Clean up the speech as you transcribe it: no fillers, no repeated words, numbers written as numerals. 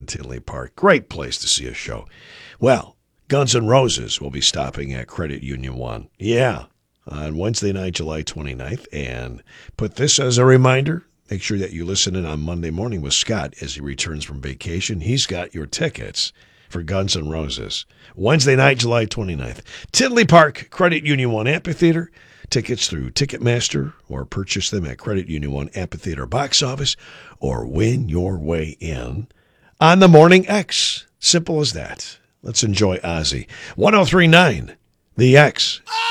Tinley Park. Great place to see a show. Well, Guns N' Roses will be stopping at Credit Union 1. Yeah, on Wednesday night, July 29th. And put this as a reminder. Make sure that you listen in on Monday morning with Scott as he returns from vacation. He's got your tickets for Guns N' Roses. Wednesday night, July 29th. Tinley Park, Credit Union 1 Amphitheater. Tickets through Ticketmaster or purchase them at Credit Union 1 Amphitheater box office or win your way in on the Morning X. Simple as that. Let's enjoy Ozzy. 103.9, The X.